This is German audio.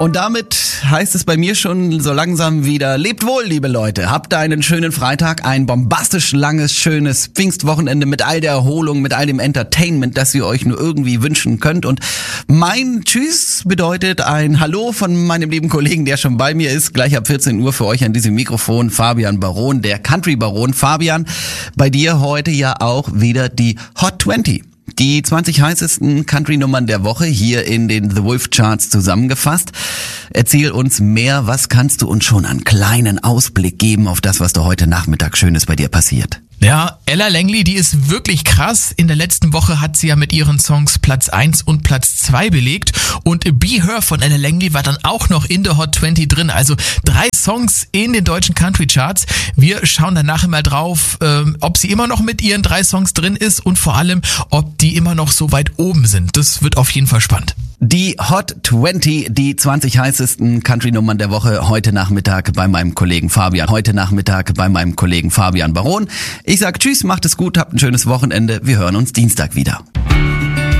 Und damit heißt es bei mir schon so langsam wieder, lebt wohl, liebe Leute. Habt einen schönen Freitag, ein bombastisch langes, schönes Pfingstwochenende mit all der Erholung, mit all dem Entertainment, das ihr euch nur irgendwie wünschen könnt. Und mein Tschüss bedeutet ein Hallo von meinem lieben Kollegen, der schon bei mir ist. Gleich ab 14 Uhr für euch an diesem Mikrofon, Fabian Baron, der Country Baron. Fabian, bei dir heute ja auch wieder die Hot 20. Die 20 heißesten Country-Nummern der Woche hier in den The Wolf Charts zusammengefasst. Erzähl uns mehr, was kannst du uns schon an kleinen Ausblick geben auf das, was da heute Nachmittag Schönes bei dir passiert? Ja, Ella Langley, die ist wirklich krass. In der letzten Woche hat sie ja mit ihren Songs Platz 1 und Platz 2 belegt. Und Be Her von Ella Langley war dann auch noch in der Hot 20 drin. Also 3 Songs in den deutschen Country Charts. Wir schauen dann nachher mal drauf, ob sie immer noch mit ihren 3 Songs drin ist und vor allem, ob die immer noch so weit oben sind. Das wird auf jeden Fall spannend. Die Hot 20, die 20 heißesten Country-Nummern der Woche heute Nachmittag bei meinem Kollegen Fabian. Heute Nachmittag bei meinem Kollegen Fabian Baron. Ich sag Tschüss, macht es gut, habt ein schönes Wochenende. Wir hören uns Dienstag wieder.